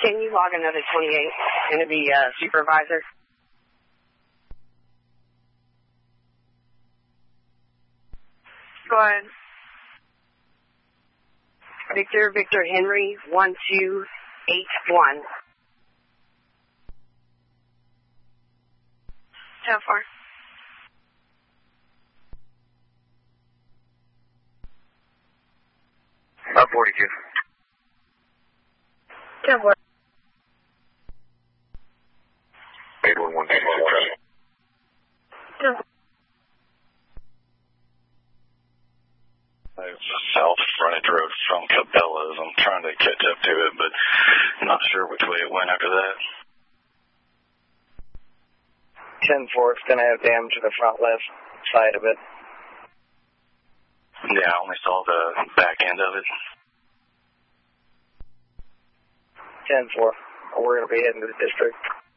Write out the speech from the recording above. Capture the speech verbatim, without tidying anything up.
Can you log another twenty-eight into the uh, supervisor? Go ahead. Victor, Victor Henry, one two eight one. How far? About forty-two. Ten four. eight one one, eight one one. Ten four. South frontage road from Cabela's. I'm trying to catch up to it, but I'm not sure which way it went after that. ten four, it's going to have damage to the front left side of it. Yeah, I only saw the back end of it. ten four, we're going to be heading to the district.